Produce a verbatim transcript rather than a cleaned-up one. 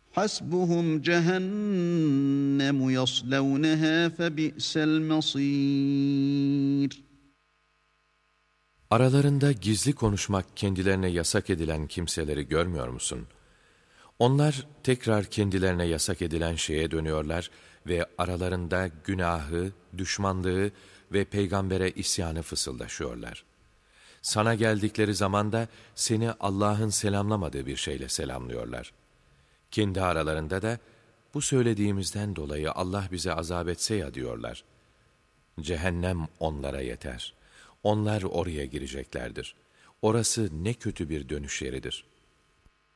حَسْبُهُمْ جَهَنَّمُ يَصْلَوْنَهَا فَبِئْسَ الْمَصِيرُ. Aralarında gizli konuşmak kendilerine yasak edilen kimseleri görmüyor musun? Onlar tekrar kendilerine yasak edilen şeye dönüyorlar ve aralarında günahı, düşmanlığı ve peygambere isyanı fısıldaşıyorlar. Sana geldikleri zaman da seni Allah'ın selamlamadığı bir şeyle selamlıyorlar. Kendi aralarında da bu söylediğimizden dolayı Allah bize azap etse ya diyorlar. Cehennem onlara yeter. Onlar oraya gireceklerdir. Orası ne kötü bir dönüş yeridir.